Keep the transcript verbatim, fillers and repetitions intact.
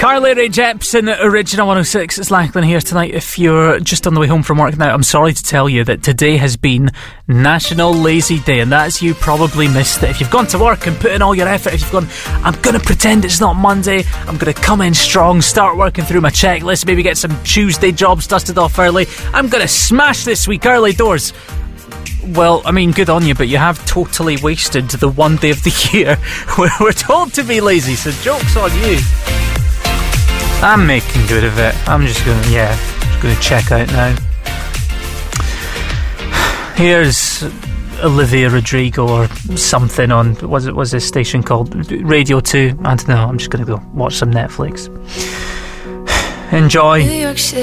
Carly Rae Jepsen, Original one oh six. It's Lachlan here tonight. If you're just on the way home from work now, I'm sorry to tell you that today has been National Lazy Day, and that's you probably missed it. If you've gone to work and put in all your effort, if you've gone, I'm going to pretend it's not Monday, I'm going to come in strong, start working through my checklist, maybe get some Tuesday jobs dusted off early, I'm going to smash this week early doors. Well, I mean, good on you, but you have totally wasted the one day of the year where we're told to be lazy, so joke's on you. I'm making good of it. I'm just going to, yeah, just going to check out now. Here's Olivia Rodrigo or something on, was it was this station called Radio two? I don't know, I'm just going to go watch some Netflix. Enjoy.